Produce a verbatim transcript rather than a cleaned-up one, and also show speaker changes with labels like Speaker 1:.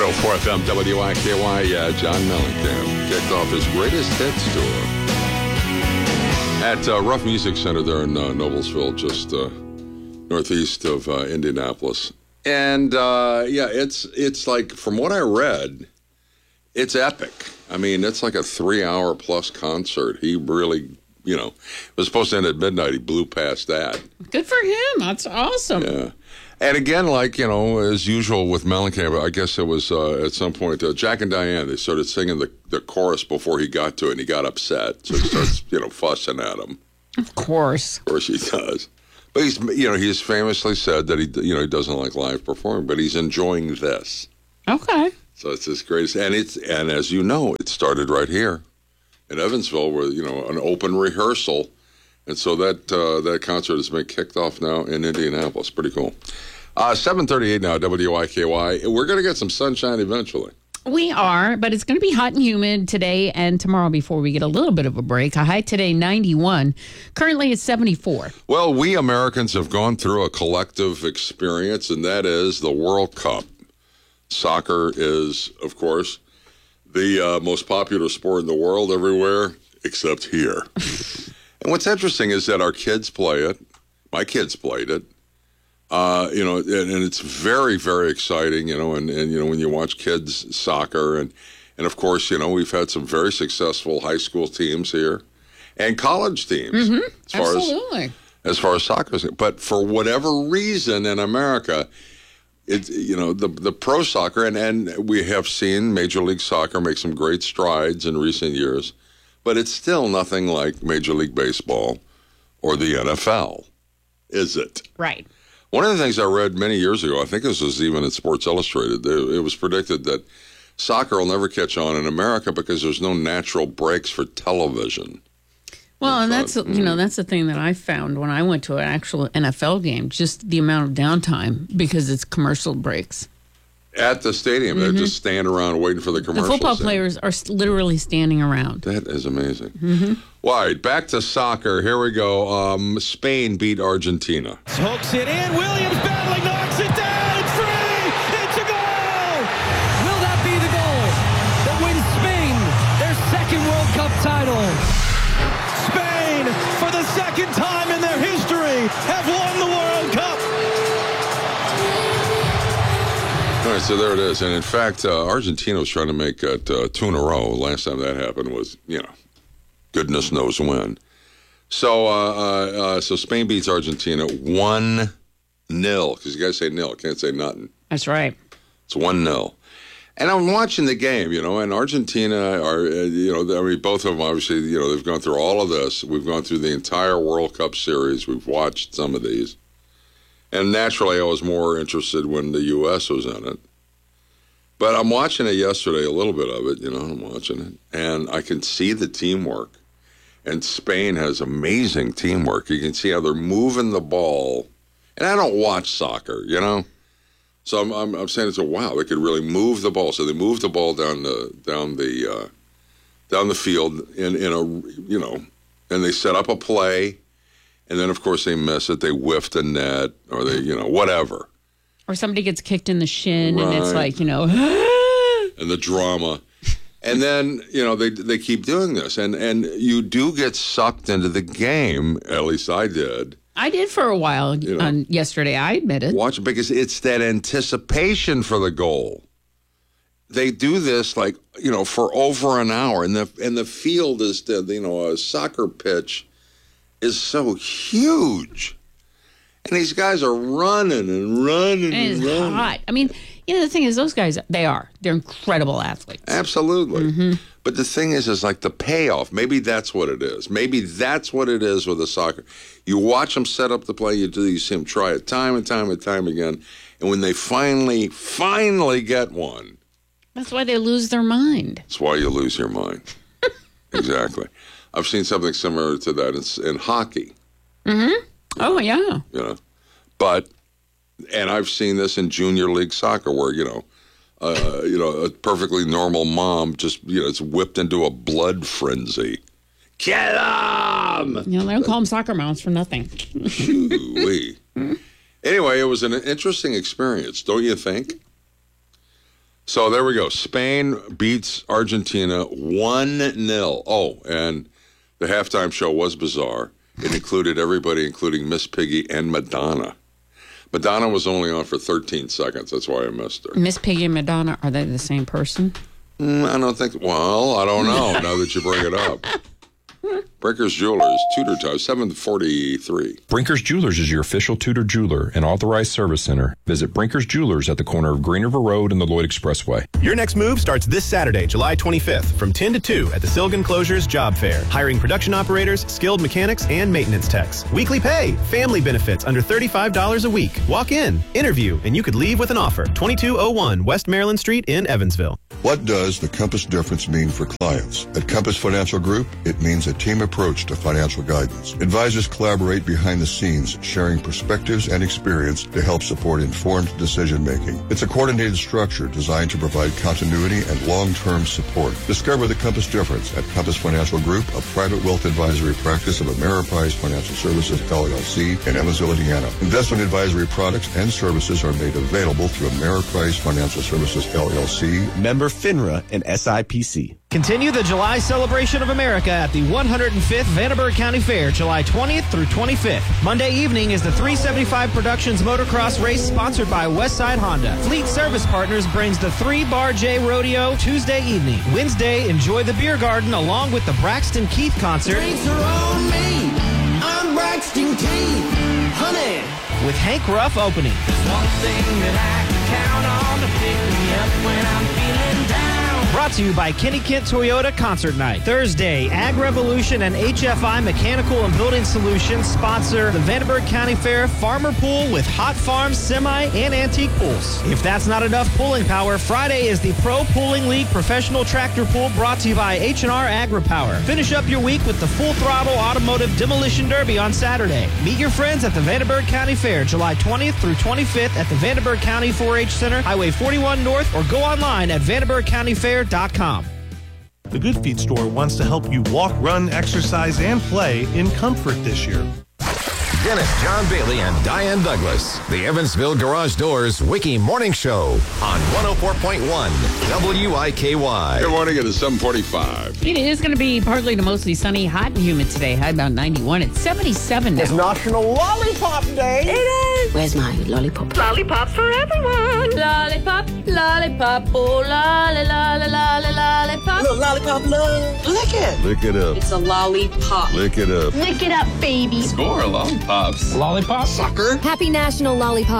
Speaker 1: oh four F M W I K Y. Uh, John Mellencamp kicked off his greatest hits tour at uh, Rough Music Center there in uh, Noblesville, just uh, northeast of uh, Indianapolis. And uh, yeah, it's it's like, from what I read, it's epic. I mean, it's like a three-hour plus concert. He really, you know, it was supposed to end at midnight. He blew past that.
Speaker 2: Good for him. That's awesome.
Speaker 1: Yeah. And again, like, you know, as usual with Mellencamp, I guess it was uh, at some point, uh, Jack and Diane, they started singing the, the chorus before he got to it, and he got upset. So he starts, you know, fussing at him.
Speaker 2: Of course.
Speaker 1: Of course he does. But he's, you know, he's famously said that he, you know, he doesn't like live performing, but he's enjoying this.
Speaker 2: Okay.
Speaker 1: So it's his greatest. And it's, and as you know, it started right here in Evansville with, you know, an open rehearsal. And so that uh, that concert has been kicked off now in Indianapolis. Pretty cool. Uh, seven thirty-eight now, W I K Y. We're going to get some sunshine eventually.
Speaker 2: We are, but it's going to be hot and humid today and tomorrow before we get a little bit of a break. A high today, ninety-one. Currently, it's seventy-four.
Speaker 1: Well, we Americans have gone through a collective experience, and that is the World Cup. Soccer is, of course, the uh, most popular sport in the world everywhere except here. And what's interesting is that our kids play it. My kids played it. Uh, you know, and, and it's very, very exciting, you know, and, and, you know, when you watch kids soccer and, and of course, you know, we've had some very successful high school teams here and college teams.
Speaker 2: Mm-hmm.
Speaker 1: As far
Speaker 2: Absolutely.
Speaker 1: As, as far as soccer is, but for whatever reason in America, it, you know, the, the pro soccer, and, and we have seen Major League Soccer make some great strides in recent years, but it's still nothing like Major League Baseball or the N F L, is it?
Speaker 2: Right.
Speaker 1: One of the things I read many years ago, I think this was even in Sports Illustrated, it was predicted that soccer will never catch on in America because there's no natural breaks for television.
Speaker 2: Well, and
Speaker 1: thought,
Speaker 2: that's, mm. you know, that's the thing that I found when I went to an actual N F L game, just the amount of downtime because it's commercial breaks.
Speaker 1: At the stadium, mm-hmm. They just stand around waiting for the commercials.
Speaker 2: The football players are literally standing around.
Speaker 1: That is amazing.
Speaker 2: Mm-hmm.
Speaker 1: All right, back to soccer. Here we go. Um, Spain beat Argentina.
Speaker 3: Hooks it in. Williams battling, knocks it down. It's free. It's a goal. Will that be the goal that wins Spain their second World Cup title? Spain, for the second time in their history, have won the World Cup.
Speaker 1: All right, so there it is. And in fact, uh, Argentina was trying to make it uh, two in a row. Last time that happened was, you know, goodness knows when. So, uh, uh, uh, so Spain beats Argentina one nil, because you got to say nil, can't say nothing.
Speaker 2: That's right.
Speaker 1: It's one nil. And I'm watching the game, you know, and Argentina are, uh, you know, I mean, both of them obviously, you know, they've gone through all of this. We've gone through the entire World Cup series. We've watched some of these. And naturally, I was more interested when the U S was in it. But I'm watching it yesterday, a little bit of it, you know, I'm watching it. And I can see the teamwork. And Spain has amazing teamwork. You can see how they're moving the ball. And I don't watch soccer, you know. So I'm I'm, I'm saying it's a wow, they could really move the ball. So they move the ball down the down the uh, down the field in in a you know, and they set up a play. And then, of course, they miss it. They whiff the net, or they, you know, whatever.
Speaker 2: Or somebody gets kicked in the shin,
Speaker 1: right.
Speaker 2: And it's like, you know.
Speaker 1: And the drama. And then, you know, they they keep doing this. And, and you do get sucked into the game. At least I did.
Speaker 2: I did for a while you know, on yesterday, I admit it.
Speaker 1: Watch it, because it's that anticipation for the goal. They do this, like, you know, for over an hour. And the, and the field is, the, you know, a soccer pitch is so huge. And these guys are running and running and,
Speaker 2: and it's
Speaker 1: running.
Speaker 2: hot. I mean, you know, the thing is, those guys, they are. They're incredible athletes.
Speaker 1: Absolutely.
Speaker 2: Mm-hmm.
Speaker 1: But the thing is, is like the payoff. Maybe that's what it is. Maybe that's what it is with the soccer. You watch them set up the play. You do. You see them try it time and time and time again. And when they finally, finally get one.
Speaker 2: That's why they lose their mind.
Speaker 1: That's why you lose your mind. Exactly. I've seen something similar to that in, in hockey.
Speaker 2: Mm-hmm. Oh, yeah.
Speaker 1: You know, but, and I've seen this in junior league soccer where, you know, uh, you know, a perfectly normal mom just, you know, it's whipped into a blood frenzy. Get them!
Speaker 2: You know, they don't call them soccer moms for nothing.
Speaker 1: Anyway, it was an interesting experience, don't you think? So there we go. Spain beats Argentina one nil. Oh, and the halftime show was bizarre. It included everybody, including Miss Piggy and Madonna. Madonna was only on for thirteen seconds. That's why I missed her.
Speaker 2: Miss Piggy and Madonna, are they the same person?
Speaker 1: Mm, I don't think, well, I don't know now that you bring it up. Brinkers Jewelers, Tudor Time, seven forty-three.
Speaker 4: Brinkers Jewelers is your official Tudor jeweler and authorized service center. Visit Brinkers Jewelers at the corner of Green River Road and the Lloyd Expressway.
Speaker 5: Your next move starts this Saturday, July twenty-fifth, from ten to two at the Silgan Closures Job Fair. Hiring production operators, skilled mechanics, and maintenance techs. Weekly pay, family benefits under thirty-five dollars a week. Walk in, interview, and you could leave with an offer. twenty-two oh one West Maryland Street in Evansville.
Speaker 6: What does the Compass difference mean for clients? At Compass Financial Group, it means a team approach to financial guidance. Advisors collaborate behind the scenes, sharing perspectives and experience to help support informed decision-making. It's a coordinated structure designed to provide continuity and long-term support. Discover the Compass difference at Compass Financial Group, a private wealth advisory practice of Ameriprise Financial Services, L L C, in Evansville, Indiana. Investment advisory products and services are made available through Ameriprise Financial Services, L L C,
Speaker 5: Member FINRA and S I P C. Continue the July celebration of America at the one hundred fifth Vanderburgh County Fair, July twentieth through twenty-fifth. Monday evening is the three seventy-five Productions Motocross Race sponsored by Westside Honda. Fleet Service Partners brings the three Bar J Rodeo Tuesday evening. Wednesday, enjoy the Beer Garden along with the Braxton Keith concert.
Speaker 7: Drinks are on me. I'm Braxton Keith. Honey.
Speaker 5: With Hank Ruff opening.
Speaker 7: There's one thing that I can count on to pick me up when I'm feeling down.
Speaker 5: Brought to you by Kenny Kent Toyota Concert Night. Thursday, Ag Revolution and H F I Mechanical and Building Solutions sponsor the Vanderburgh County Fair Farmer Pool with hot farms, semi, and antique pools. If that's not enough pulling power, Friday is the Pro Pooling League Professional Tractor Pool brought to you by H and R Agri-Power. Finish up your week with the Full Throttle Automotive Demolition Derby on Saturday. Meet your friends at the Vanderburgh County Fair, July twentieth through twenty-fifth at the Vanderburgh County four H Center, Highway forty-one North, or go online at vanderburgh county fair dot com.
Speaker 8: The Good Feet store wants to help you walk, run, exercise, and play in comfort this year.
Speaker 9: Dennis John Bailey and Diane Douglas, the Evansville Garage Doors Wiki Morning Show on one oh four point one W I K Y.
Speaker 1: Good morning, it is seven forty-five.
Speaker 2: It is going to be partly to mostly sunny, hot and humid today. High about ninety-one. It's seventy-seven now.
Speaker 10: It's National Lollipop Day.
Speaker 11: It is.
Speaker 12: Where's my lollipop?
Speaker 11: Lollipops for everyone.
Speaker 12: Lollipop, lollipop, oh lolly, lolly, lolly, lollipop.
Speaker 10: Little lollipop love. Lick it.
Speaker 6: Lick it up.
Speaker 12: It's a lollipop.
Speaker 6: Lick it up.
Speaker 12: Lick it up, baby.
Speaker 13: Score lollipops.
Speaker 8: Lollipop.
Speaker 10: Sucker.
Speaker 11: Happy National Lollipop